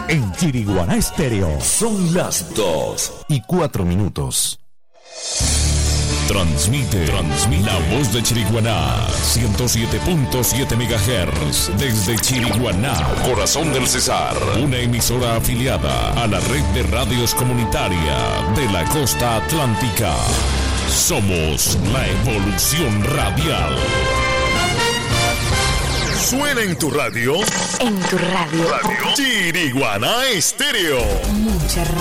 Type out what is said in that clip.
en Chiriguaná Estéreo. Son las 2:04. Transmite la voz de Chiriguaná, 107.7 MHz, desde Chiriguaná, corazón del Cesar, una emisora afiliada a la red de radios comunitaria de la costa atlántica. Somos la evolución radial. Suena en tu radio. En tu radio. Chiriguaná Estéreo. Mucha